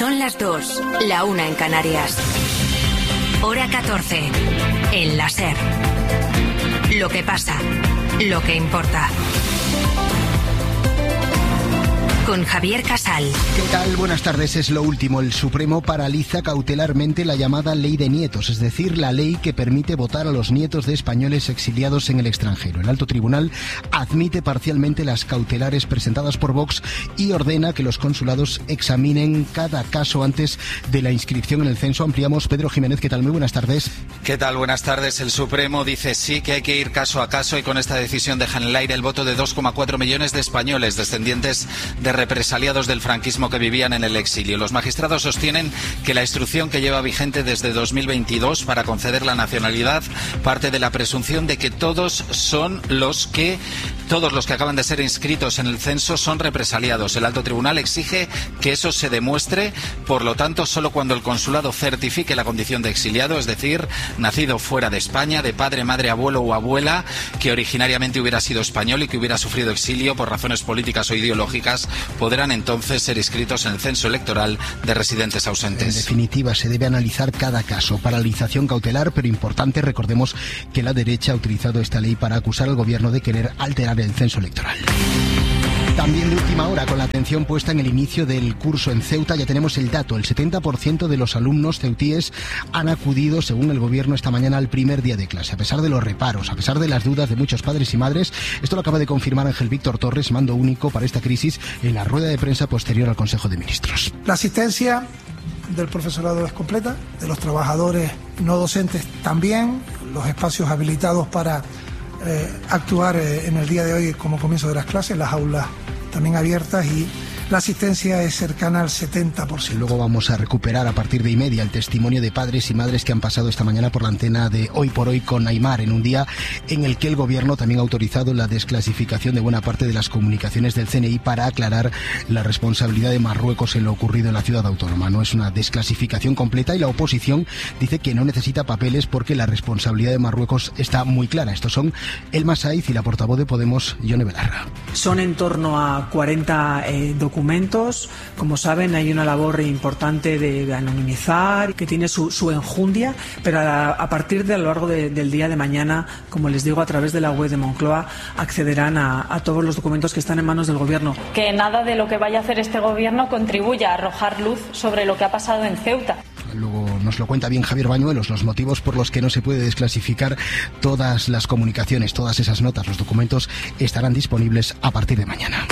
Son las 2, la 1 en Canarias. Hora 14, en la SER. Lo que pasa, lo que importa. Con Javier Casal. ¿Qué tal? Buenas tardes. Es lo último. El Supremo paraliza cautelarmente la llamada Ley de Nietos, es decir, la ley que permite votar a los nietos de españoles exiliados en el extranjero. El Alto Tribunal admite parcialmente las cautelares presentadas por Vox y ordena que los consulados examinen cada caso antes de la inscripción en el censo. Ampliamos. Pedro Jiménez, ¿qué tal? Muy buenas tardes. ¿Qué tal? Buenas tardes. El Supremo dice sí que hay que ir caso a caso y con esta decisión deja en el aire el voto de 2,4 millones de españoles descendientes de represaliados del franquismo que vivían en el exilio. Los magistrados sostienen que la instrucción que lleva vigente desde 2022 para conceder la nacionalidad parte de la presunción de que todos los que acaban de ser inscritos en el censo son represaliados. El Alto Tribunal exige que eso se demuestre, por lo tanto, solo cuando el consulado certifique la condición de exiliado, es decir, nacido fuera de España, de padre, madre, abuelo o abuela, que originariamente hubiera sido español y que hubiera sufrido exilio por razones políticas o ideológicas, podrán entonces ser inscritos en el censo electoral de residentes ausentes. En definitiva, se debe analizar cada caso. Paralización cautelar, pero importante, recordemos que la derecha ha utilizado esta ley para acusar al gobierno de querer alterar el censo electoral. También de última hora, con la atención puesta en el inicio del curso en Ceuta, ya tenemos el dato. El 70% de los alumnos ceutíes han acudido, según el gobierno, esta mañana al primer día de clase. A pesar de los reparos, a pesar de las dudas de muchos padres y madres, esto lo acaba de confirmar Ángel Víctor Torres, mando único para esta crisis, en la rueda de prensa posterior al Consejo de Ministros. La asistencia del profesorado es completa, de los trabajadores no docentes también, los espacios habilitados para actuar en el día de hoy como comienzo de las clases, las aulas también abiertas y la asistencia es cercana al 70%. Luego vamos a recuperar a partir de 1:30 el testimonio de padres y madres que han pasado esta mañana por la antena de Hoy por Hoy con Aimar, en un día en el que el gobierno también ha autorizado la desclasificación de buena parte de las comunicaciones del CNI para aclarar la responsabilidad de Marruecos en lo ocurrido en la ciudad autónoma. No es una desclasificación completa y la oposición dice que no necesita papeles porque la responsabilidad de Marruecos está muy clara. Estos son Elma Saiz y la portavoz de Podemos, Yone Belarra. Son en torno a 40 documentos. Como saben, hay una labor importante de anonimizar, que tiene su enjundia, pero a partir de a lo largo del día de mañana, como les digo, a través de la web de Moncloa, accederán a todos los documentos que están en manos del gobierno. Que nada de lo que vaya a hacer este gobierno contribuya a arrojar luz sobre lo que ha pasado en Ceuta. Luego nos lo cuenta bien Javier Bañuelos, los motivos por los que no se puede desclasificar todas las comunicaciones, todas esas notas, los documentos estarán disponibles a partir de mañana.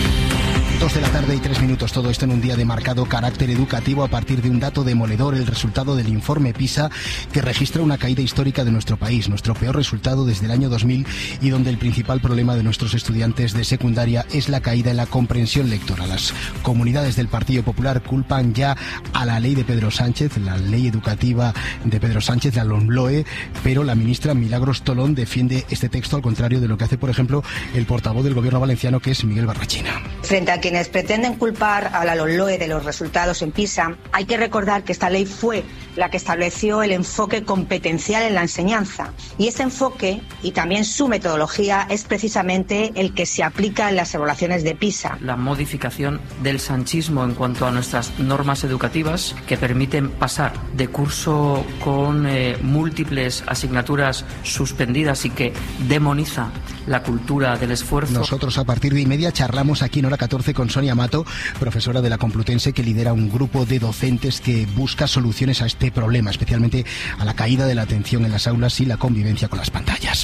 2:03 todo esto en un día de marcado carácter educativo a partir de un dato demoledor, el resultado del informe PISA, que registra una caída histórica de nuestro país, nuestro peor resultado desde el año 2000 y donde el principal problema de nuestros estudiantes de secundaria es la caída en la comprensión lectora. Las comunidades del Partido Popular culpan ya a la ley de Pedro Sánchez, la ley educativa de Pedro Sánchez, la LOMLOE, pero la ministra Milagros Tolón defiende este texto al contrario de lo que hace, por ejemplo, el portavoz del gobierno valenciano, que es Miguel Barrachina. Frente a quienes pretenden culpar a la LOMLOE de los resultados en PISA, hay que recordar que esta ley fue la que estableció el enfoque competencial en la enseñanza. Y ese enfoque, y también su metodología, es precisamente el que se aplica en las evaluaciones de PISA. La modificación del sanchismo en cuanto a nuestras normas educativas que permiten pasar de curso con múltiples asignaturas suspendidas y que demoniza la cultura del esfuerzo. Nosotros a partir de 1:30 charlamos aquí en Hora 14 con Sonia Mato, profesora de la Complutense, que lidera un grupo de docentes que busca soluciones a este problema, especialmente a la caída de la atención en las aulas y la convivencia con las pantallas.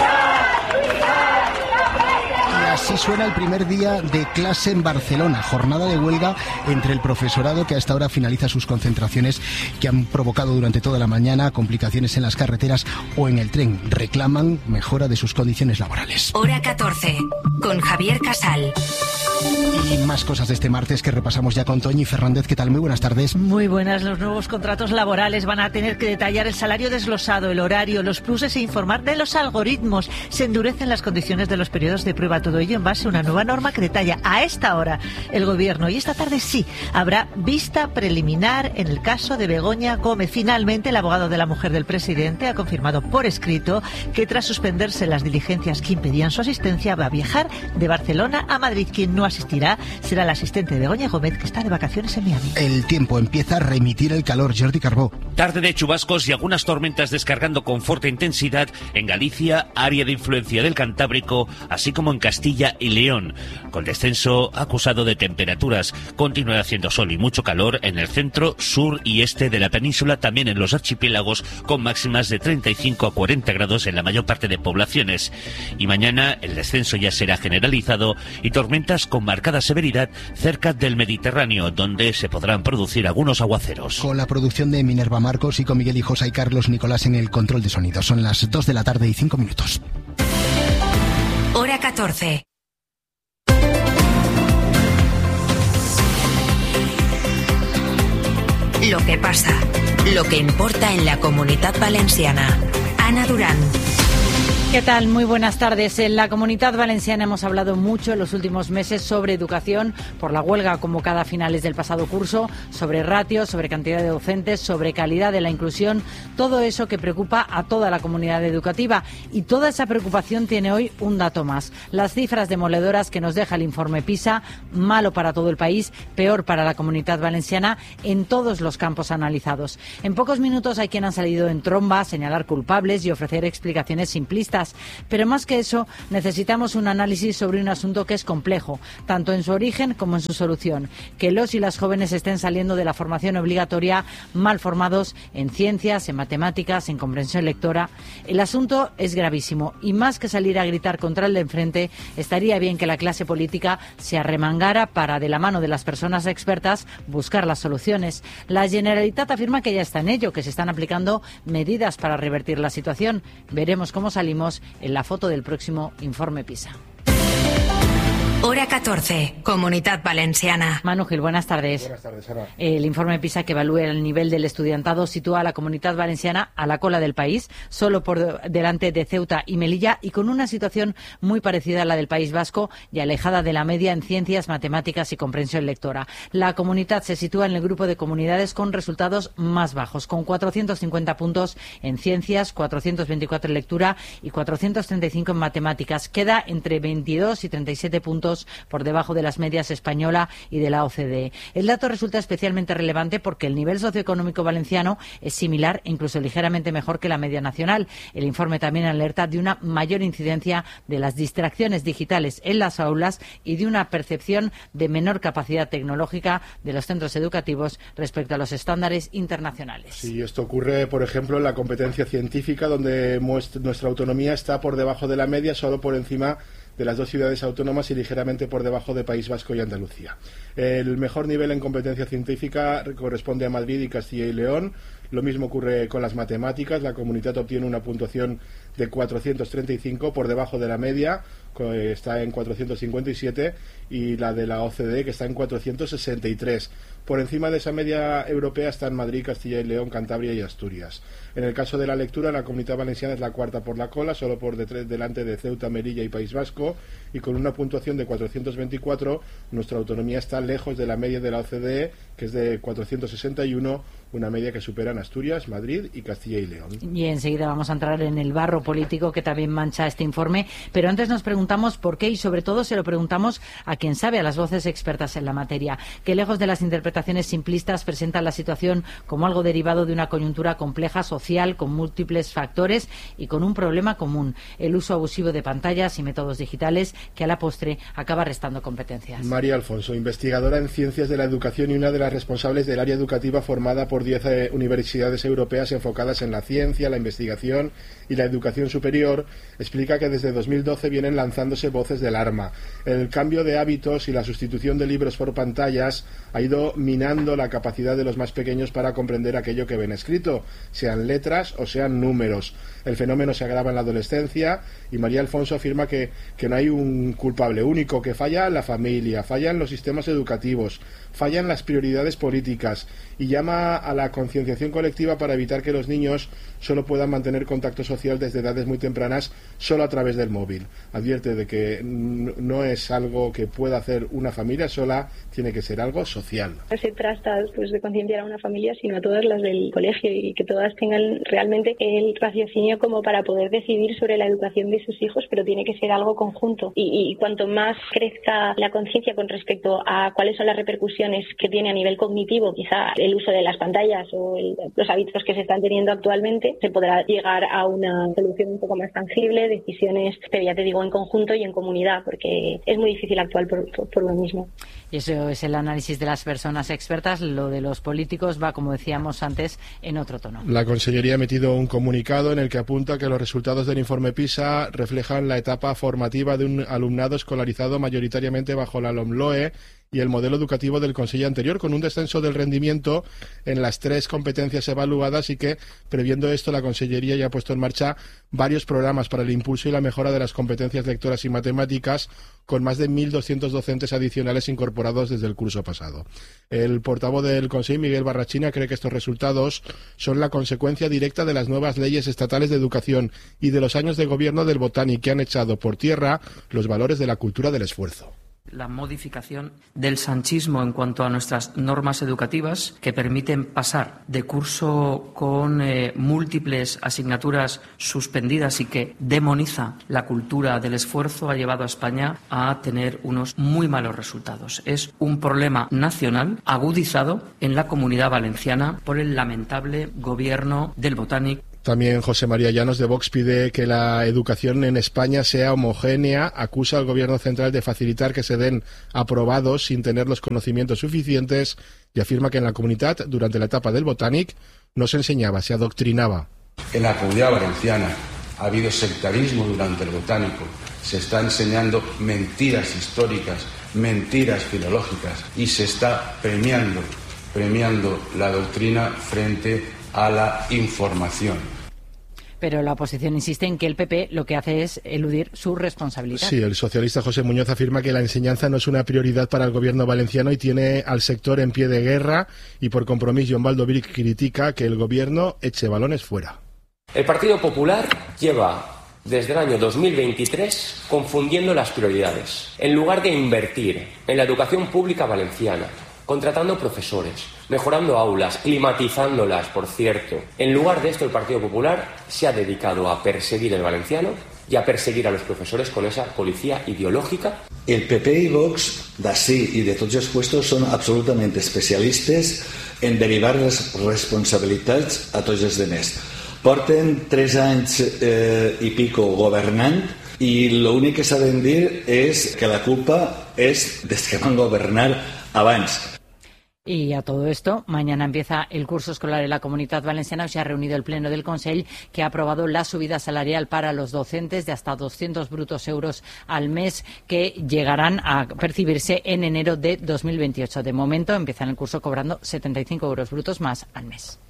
Así suena el primer día de clase en Barcelona, jornada de huelga entre el profesorado que hasta ahora finaliza sus concentraciones que han provocado durante toda la mañana complicaciones en las carreteras o en el tren. Reclaman mejora de sus condiciones laborales. Hora 14, con Javier Casal. Y más cosas de este martes que repasamos ya con Toñi Fernández. ¿Qué tal? Muy buenas tardes. Muy buenas. Los nuevos contratos laborales van a tener que detallar el salario desglosado, el horario, los pluses e informar de los algoritmos. Se endurecen las condiciones de los periodos de prueba. Todo ello ello en base a una nueva norma que detalla a esta hora el Gobierno. Y esta tarde sí, habrá vista preliminar en el caso de Begoña Gómez. Finalmente, el abogado de la mujer del presidente ha confirmado por escrito que tras suspenderse las diligencias que impedían su asistencia, va a viajar de Barcelona a Madrid. Quien no asistirá será el asistente de Begoña Gómez, que está de vacaciones en Miami. El tiempo empieza a remitir el calor. Jordi Carbó. Tarde de chubascos y algunas tormentas descargando con fuerte intensidad en Galicia, área de influencia del Cantábrico, así como en Castilla y León. Con descenso acusado de temperaturas, continúa haciendo sol y mucho calor en el centro, sur y este de la península, también en los archipiélagos, con máximas de 35 a 40 grados en la mayor parte de poblaciones. Y mañana el descenso ya será generalizado y tormentas con marcada severidad cerca del Mediterráneo, donde se podrán producir algunos aguaceros. Con la producción de Minerva Marcos y con Miguel Hijosa y Carlos Nicolás en el control de sonido. Son las 2 de la tarde y 5 minutos. Hora 14. Lo que pasa, lo que importa en la Comunitat Valenciana. Ana Durán. ¿Qué tal? Muy buenas tardes. En la Comunitat Valenciana hemos hablado mucho en los últimos meses sobre educación por la huelga convocada a finales del pasado curso, sobre ratios, sobre cantidad de docentes, sobre calidad de la inclusión, todo eso que preocupa a toda la comunidad educativa. Y toda esa preocupación tiene hoy un dato más. Las cifras demoledoras que nos deja el informe PISA, malo para todo el país, peor para la Comunitat Valenciana en todos los campos analizados. En pocos minutos hay quien ha salido en tromba a señalar culpables y ofrecer explicaciones simplistas. Pero más que eso, necesitamos un análisis sobre un asunto que es complejo, tanto en su origen como en su solución. Que los y las jóvenes estén saliendo de la formación obligatoria mal formados en ciencias, en matemáticas, en comprensión lectora. El asunto es gravísimo y más que salir a gritar contra el de enfrente, estaría bien que la clase política se arremangara para, de la mano de las personas expertas, buscar las soluciones. La Generalitat afirma que ya está en ello, que se están aplicando medidas para revertir la situación. Veremos cómo salimos en la foto del próximo informe PISA. Hora 14, Comunitat Valenciana. Manu Gil, buenas tardes. Buenas tardes, Ana. El informe PISA, que evalúa el nivel del estudiantado, sitúa a la Comunitat Valenciana a la cola del país, solo por delante de Ceuta y Melilla, y con una situación muy parecida a la del País Vasco y alejada de la media en ciencias, matemáticas y comprensión lectora. La Comunitat se sitúa en el grupo de comunidades con resultados más bajos, con 450 puntos en ciencias, 424 en lectura y 435 en matemáticas. Queda entre 22 y 37 puntos por debajo de las medias española y de la OCDE. El dato resulta especialmente relevante porque el nivel socioeconómico valenciano es similar e incluso ligeramente mejor que la media nacional. El informe también alerta de una mayor incidencia de las distracciones digitales en las aulas y de una percepción de menor capacidad tecnológica de los centros educativos respecto a los estándares internacionales. Sí, esto ocurre, por ejemplo, en la competencia científica, donde nuestra autonomía está por debajo de la media, solo por encima de las dos ciudades autónomas y ligeramente por debajo de País Vasco y Andalucía. El mejor nivel en competencia científica corresponde a Madrid y Castilla y León. Lo mismo ocurre con las matemáticas. La Comunitat obtiene una puntuación de 435 por debajo de la media, está en 457, y la de la OCDE, que está en 463. Por encima de esa media europea están Madrid, Castilla y León, Cantabria y Asturias. En el caso de la lectura, la Comunitat Valenciana es la cuarta por la cola, solo por delante de Ceuta, Melilla y País Vasco, y con una puntuación de 424, nuestra autonomía está lejos de la media de la OCDE, que es de 461, una media que superan Asturias, Madrid y Castilla y León. Y enseguida vamos a entrar en el barro político que también mancha este informe, pero antes nos preguntamos por qué, y sobre todo se lo preguntamos a quien sabe, a las voces expertas en la materia, que lejos de las interpretaciones simplistas presentan la situación como algo derivado de una coyuntura compleja social con múltiples factores y con un problema común: el uso abusivo de pantallas y métodos digitales, que a la postre acaba restando competencias. María Alfonso, investigadora en Ciencias de la Educación y una de las responsables del área educativa formada por 10 universidades europeas enfocadas en la ciencia, la investigación y la educación superior, explica que desde 2012 vienen lanzándose voces de alarma. El cambio de hábitos y la sustitución de libros por pantallas ha ido minando la capacidad de los más pequeños para comprender aquello que ven escrito, sean letras o sean números. El fenómeno se agrava en la adolescencia y María Alfonso afirma que no hay un culpable único, que falla la familia, fallan los sistemas educativos, fallan las prioridades autoridades políticas y llama a la concienciación colectiva para evitar que los niños solo puedan mantener contacto social desde edades muy tempranas solo a través del móvil. Advierte de que no es algo que pueda hacer una familia sola, tiene que ser algo social. No se trata pues de concienciar a una familia, sino a todas las del colegio y que todas tengan realmente el raciocinio como para poder decidir sobre la educación de sus hijos, pero tiene que ser algo conjunto. Y cuanto más crezca la conciencia con respecto a cuáles son las repercusiones que tiene a nivel cognitivo, quizá el uso de las pantallas o los hábitos que se están teniendo actualmente, se podrá llegar a una solución un poco más tangible, decisiones, pero ya te digo, en conjunto y en comunidad, porque es muy difícil actuar por uno mismo. Y eso es el análisis de las personas expertas. Lo de los políticos va, como decíamos antes, en otro tono. La Consellería ha emitido un comunicado en el que apunta que los resultados del informe PISA reflejan la etapa formativa de un alumnado escolarizado mayoritariamente bajo la LOMLOE y el modelo educativo del Consejo anterior, con un descenso del rendimiento en las 3 competencias evaluadas, y que, previendo esto, la Consellería ya ha puesto en marcha varios programas para el impulso y la mejora de las competencias lectoras y matemáticas, con más de 1.200 docentes adicionales incorporados desde el curso pasado. El portavoz del Consejo, Miguel Barrachina, cree que estos resultados son la consecuencia directa de las nuevas leyes estatales de educación y de los años de gobierno del Botànic, que han echado por tierra los valores de la cultura del esfuerzo. La modificación del sanchismo en cuanto a nuestras normas educativas, que permiten pasar de curso con múltiples asignaturas suspendidas y que demoniza la cultura del esfuerzo, ha llevado a España a tener unos muy malos resultados. Es un problema nacional agudizado en la Comunidad Valenciana por el lamentable gobierno del Botànic. También José María Llanos, de Vox, pide que la educación en España sea homogénea, acusa al Gobierno central de facilitar que se den aprobados sin tener los conocimientos suficientes, y afirma que en la comunidad, durante la etapa del Botànic, no se enseñaba, se adoctrinaba. En la Comunidad Valenciana ha habido sectarismo durante el Botánico, se está enseñando mentiras históricas, mentiras filológicas, y se está premiando la doctrina frente a la información. Pero la oposición insiste en que el PP lo que hace es eludir su responsabilidad. Sí, el socialista José Muñoz afirma que la enseñanza no es una prioridad para el gobierno valenciano y tiene al sector en pie de guerra, y por compromiso Joan Baldoví critica que el gobierno eche balones fuera. El Partido Popular lleva desde el año 2023 confundiendo las prioridades. En lugar de invertir en la educación pública valenciana, contratando profesores, mejorando aulas, climatizándolas, por cierto. En lugar de esto, el Partido Popular se ha dedicado a perseguir el valenciano y a perseguir a los profesores con esa policía ideológica. El PP y Vox, d'ací y de tots els puestos, son absolutamente especialistes en derivar les responsabilitats a tots els demés. Porten 3 anys i pico governant, i l'únic que saben dir és que la culpa és dels que van governar abans. Y a todo esto, mañana empieza el curso escolar en la Comunidad Valenciana. Se ha reunido el Pleno del Consell, que ha aprobado la subida salarial para los docentes de hasta 200 brutos euros al mes, que llegarán a percibirse en enero de 2028. De momento, empiezan el curso cobrando 75 euros brutos más al mes.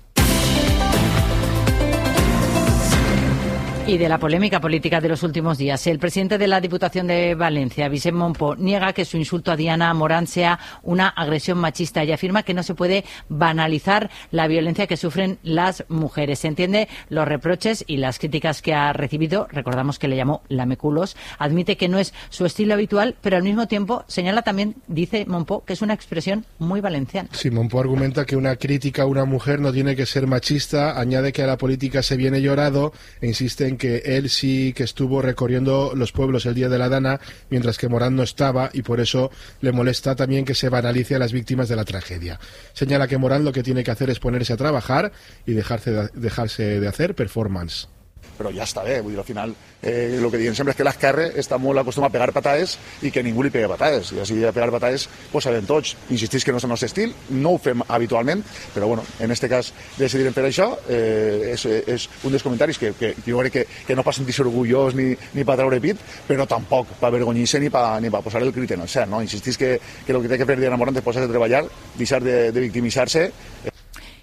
Y de la polémica política de los últimos días, el presidente de la Diputación de Valencia, Vicent Mompó, niega que su insulto a Diana Morán sea una agresión machista y afirma que no se puede banalizar la violencia que sufren las mujeres. Se entiende los reproches y las críticas que ha recibido. Recordamos que le llamó lameculos. Admite que no es su estilo habitual, pero al mismo tiempo señala también, dice Mompó, que es una expresión muy valenciana. Sí, Mompó argumenta que una crítica a una mujer no tiene que ser machista. Añade que a la política se viene llorado e insiste en que él sí que estuvo recorriendo los pueblos el día de la Dana, mientras que Morán no estaba, y por eso le molesta también que se banalice a las víctimas de la tragedia. Señala que Morán lo que tiene que hacer es ponerse a trabajar y dejarse de hacer performance. Però ja està bé, vull dir, al final el que diem sempre és que l'esquerra està molt acostumat a pegar patades i que ningú li pega patades, i així a pegar patades pues sabem tots. Insistís que no és el nostre estil, no ho fem habitualment, però bueno, en este cas decidirem fer això. És un dels comentaris que jo crec que no per sentir-se orgullós ni per treure pit, però tampoc per avergonyir-se ni per posar el crit en el cel, no? Insistís que el que té que fer Diana Morán és posar-se a treballar, deixar de victimitzar-se.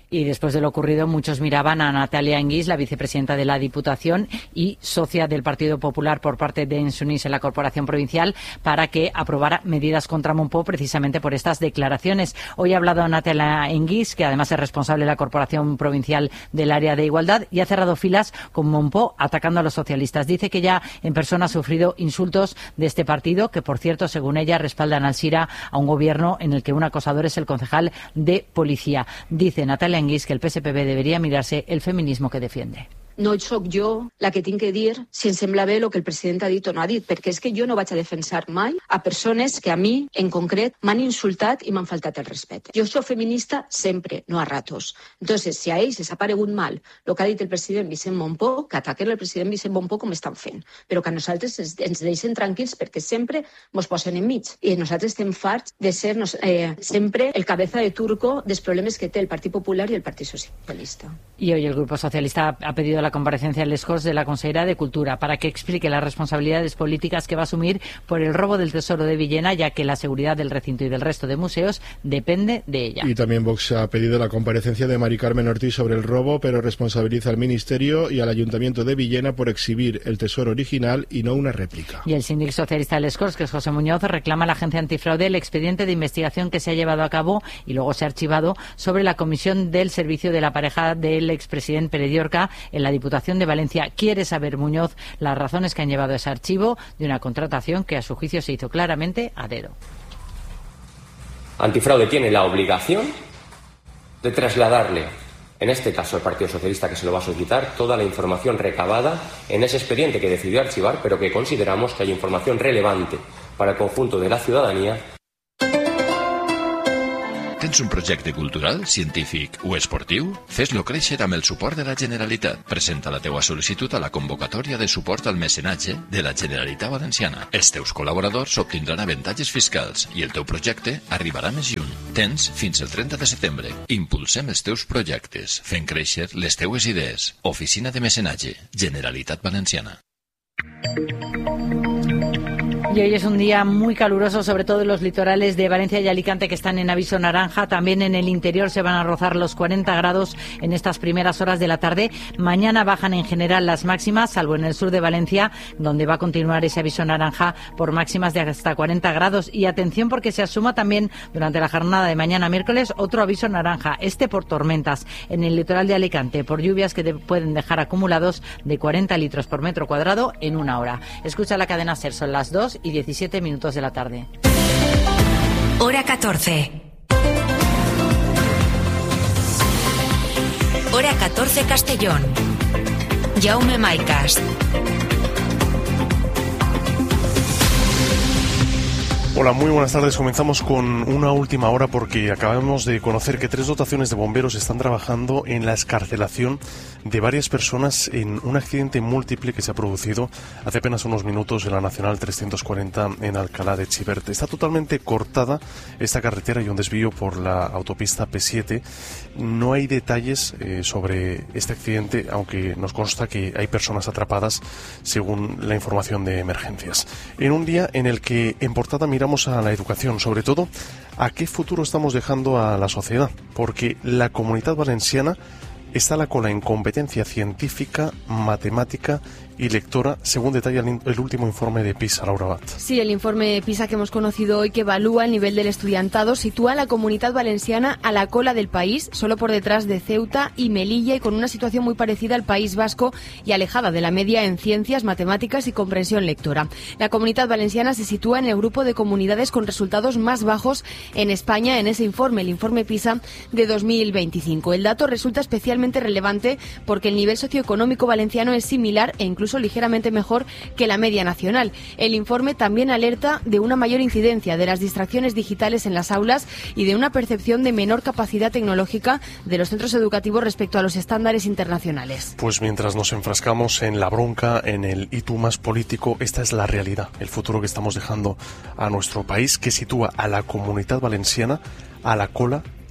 Y después de lo ocurrido, muchos miraban a Natalia Enguís, la vicepresidenta de la Diputación y socia del Partido Popular por parte de Ensuniz en la Corporación Provincial, para que aprobara medidas contra Mompó precisamente por estas declaraciones. Hoy ha hablado Natalia Enguís, que además es responsable de la Corporación Provincial del área de Igualdad, y ha cerrado filas con Mompó atacando a los socialistas. Dice que ya en persona ha sufrido insultos de este partido, que por cierto, según ella, respaldan al Sira, a un gobierno en el que un acosador es el concejal de policía. Dice Natalia Enguís que el PSPB debería mirarse el feminismo que defiende. No sóc jo la que tinc que dir si em sembla bé el que el president ha dit o no ha dit, perquè és que jo no vaig a defensar mai a persones que a mi, en concret, m'han insultat i m'han faltat el respecte. Jo soc feminista sempre, no a ratos. Entonces, si a ells els ha paregut mal el que ha dit el president Vicent Mompó, que ataquen el president Vicent Mompó com estan fent, però que a nosaltres ens deixen tranquils perquè sempre ens posen enmig. I nosaltres estem farts de ser sempre el cabeza de turco dels problemes que té el Partit Popular i el Partit Socialista. Y hoy el Grupo Socialista ha pedido la comparecencia en Les Corts de la consellera de Cultura para que explique las responsabilidades políticas que va a asumir por el robo del Tesoro de Villena, ya que la seguridad del recinto y del resto de museos depende de ella. Y también Vox ha pedido la comparecencia de Mari Carmen Ortiz sobre el robo, pero responsabiliza al Ministerio y al Ayuntamiento de Villena por exhibir el tesoro original y no una réplica. Y el síndic socialista de Les Corts, que es José Muñoz, reclama a la agencia antifraude el expediente de investigación que se ha llevado a cabo y luego se ha archivado sobre la comisión del servicio de la pareja del expresidente Pere Llorca en la Diputación de Valencia. Quiere saber Muñoz las razones que han llevado a ese archivo de una contratación que a su juicio se hizo claramente a dedo. Antifraude tiene la obligación de trasladarle, en este caso al Partido Socialista que se lo va a solicitar, toda la información recabada en ese expediente que decidió archivar, pero que consideramos que hay información relevante para el conjunto de la ciudadanía. Tens un projecte cultural, científic o esportiu? Fes-lo créixer amb el suport de la Generalitat. Presenta la teua sol·licitud a la convocatòria de suport al mecenatge de la Generalitat Valenciana. Els teus col·laboradors obtindran avantatges fiscals i el teu projecte arribarà més lluny. Tens fins el 30 de setembre. Impulsem els teus projectes, fent créixer les teues idees. Oficina de Mecenatge, Generalitat Valenciana. Y hoy es un día muy caluroso, sobre todo en los litorales de Valencia y Alicante, que están en aviso naranja. También en el interior se van a rozar los 40 grados en estas primeras horas de la tarde. Mañana bajan en general las máximas, salvo en el sur de Valencia, donde va a continuar ese aviso naranja por máximas de hasta 40 grados. Y atención, porque se asuma también durante la jornada de mañana miércoles otro aviso naranja, este por tormentas en el litoral de Alicante, por lluvias que pueden dejar acumulados de 40 litros por metro cuadrado en una hora. Escucha la cadena SER, son las 2 y 17 minutos de la tarde. Hora 14. Hora 14 Castellón. Jaume Maicas. Hola, muy buenas tardes. Comenzamos con una última hora porque acabamos de conocer que 3 dotaciones de bomberos están trabajando en la excarcelación de varias personas en un accidente múltiple que se ha producido hace apenas unos minutos en la Nacional 340 en Alcalá de Xivert. Está totalmente cortada esta carretera y un desvío por la autopista P7. No hay detalles sobre este accidente, aunque nos consta que hay personas atrapadas según la información de emergencias. En un día en el que en portada miramos a la educación, sobre todo a qué futuro estamos dejando a la sociedad, porque la Comunitat Valenciana está a la cola en competencia científica, matemática y lectora, según detalla el último informe de PISA, Laura Abad. Sí, el informe PISA que hemos conocido hoy, que evalúa el nivel del estudiantado, sitúa a la Comunitat Valenciana a la cola del país, solo por detrás de Ceuta y Melilla, y con una situación muy parecida al País Vasco y alejada de la media en ciencias, matemáticas y comprensión lectora. La Comunitat Valenciana se sitúa en el grupo de comunidades con resultados más bajos en España en ese informe, el informe PISA de 2025. El dato resulta especialmente relevante porque el nivel socioeconómico valenciano es similar e incluso ligeramente mejor que la media nacional. El informe también alerta de una mayor incidencia de las distracciones digitales en las aulas y de una percepción de menor capacidad tecnológica de los centros educativos respecto a los estándares internacionales. Pues mientras nos enfrascamos en la bronca, en el y tú más político, esta es la realidad, el futuro que estamos dejando a nuestro país, que sitúa a la Comunitat Valenciana a la cola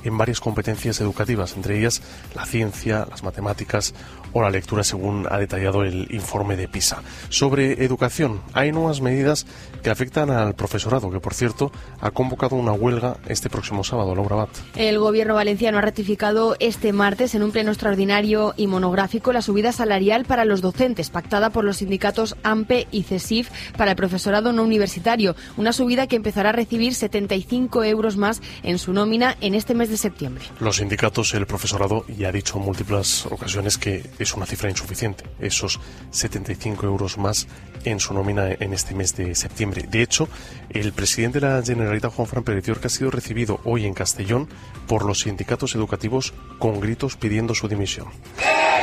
en varias competencias educativas, entre ellas la ciencia, las matemáticas o la lectura, según ha detallado el informe de PISA. Sobre educación, hay nuevas medidas que afectan al profesorado, que por cierto ha convocado una huelga este próximo sábado. Laura Bat. El gobierno valenciano ha ratificado este martes en un pleno extraordinario y monográfico la subida salarial para los docentes, pactada por los sindicatos AMPE y CESIF para el profesorado no universitario, una subida que empezará a recibir 75 euros más en su nómina en este mes de septiembre. Los sindicatos, el profesorado, ya ha dicho en múltiples ocasiones que es una cifra insuficiente, esos 75 euros más en su nómina en este mes de septiembre. De hecho, el presidente de la Generalitat, Juanfran Pérez Llorca, ha sido recibido hoy en Castellón por los sindicatos educativos con gritos pidiendo su dimisión.